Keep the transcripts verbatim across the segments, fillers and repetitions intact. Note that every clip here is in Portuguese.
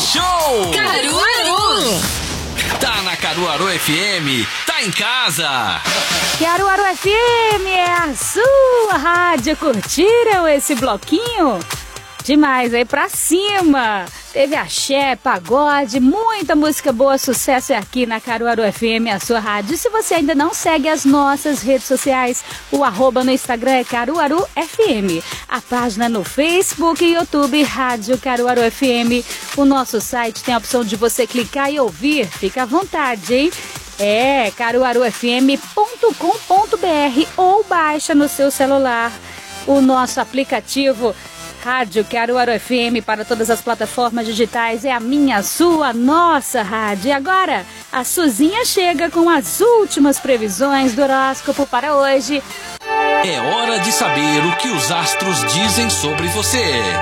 show! Caruaru! Tá na Caruaru F M, tá em casa! Caruaru F M é a sua rádio. Curtiram esse bloquinho? Demais, aí pra cima. Teve axé, pagode, muita música boa, sucesso é aqui na Caruaru F M, a sua rádio. E se você ainda não segue as nossas redes sociais, o arroba no Instagram é Caruaru F M. A página no Facebook e YouTube, Rádio Caruaru F M. O nosso site tem a opção de você clicar e ouvir. Fica à vontade, hein? É caruaru f m ponto com ponto b r ou baixa no seu celular o nosso aplicativo Rádio Caruaru F M para todas as plataformas digitais. É a minha, sua, nossa rádio. E agora, a Suzinha chega com as últimas previsões do horóscopo para hoje. É hora de saber o que os astros dizem sobre você.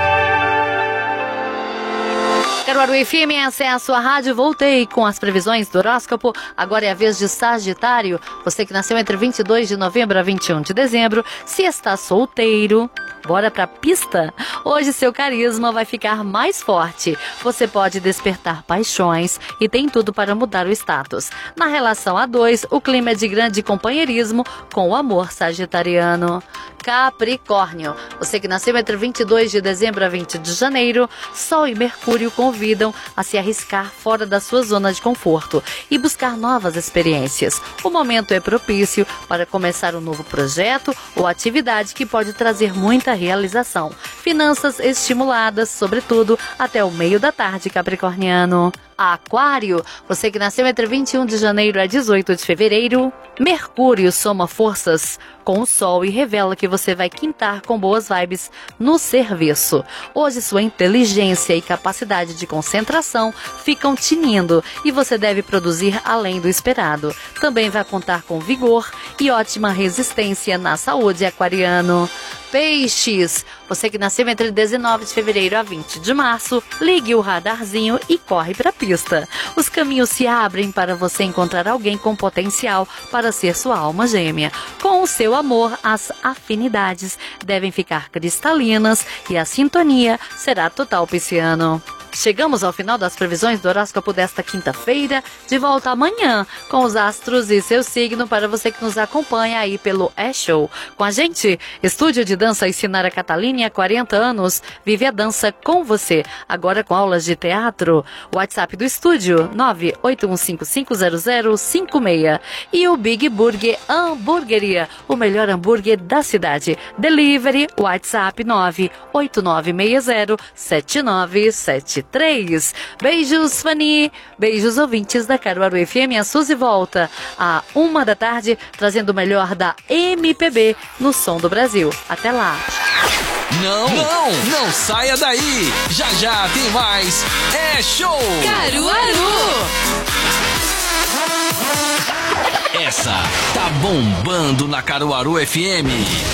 Caruaru F M, essa é a sua rádio. Voltei com as previsões do horóscopo. Agora é a vez de Sagitário. Você que nasceu entre vinte e dois de novembro a vinte e um de dezembro. Se está solteiro, bora pra pista? Hoje seu carisma vai ficar mais forte. Você pode despertar paixões e tem tudo para mudar o status. Na relação a dois, o clima é de grande companheirismo com o amor sagitariano. Capricórnio, você que nasceu entre vinte e dois de dezembro a vinte de janeiro, Sol e Mercúrio convidam a se arriscar fora da sua zona de conforto e buscar novas experiências. O momento é propício para começar um novo projeto ou atividade que pode trazer muita realização. Finanças estimuladas, sobretudo até o meio da tarde, capricorniano. Aquário, você que nasceu entre vinte e um de janeiro a dezoito de fevereiro, Mercúrio soma forças com o Sol e revela que você vai quintar com boas vibes no serviço. Hoje sua inteligência e capacidade de concentração ficam tinindo e você deve produzir além do esperado. Também vai contar com vigor e ótima resistência na saúde, aquariano. Peixes, você que nasceu entre dezenove de fevereiro a vinte de março, ligue o radarzinho e corre para a pista. Os caminhos se abrem para você encontrar alguém com potencial para ser sua alma gêmea. Com o seu amor, as afinidades devem ficar cristalinas e a sintonia será total, pisciano. Chegamos ao final das previsões do horóscopo desta quinta-feira. De volta amanhã com os astros e seu signo para você que nos acompanha aí pelo E-Show. Com a gente, Estúdio de Dança Ensinar a Cataline há quarenta anos. Vive a dança com você. Agora com aulas de teatro. WhatsApp do estúdio nove oito um cinco cinco zero zero cinco seis. E o Big Burger Hamburgueria, o melhor hambúrguer da cidade. Delivery, WhatsApp nove oito nove seis zero sete nove sete três. Beijos, Fanny. Beijos, ouvintes da Caruaru F M. A Suzy volta à uma da tarde, trazendo o melhor da M P B no som do Brasil. Até lá. Não, não, não saia daí. Já já tem mais. É show. Caruaru. Essa tá bombando na Caruaru F M.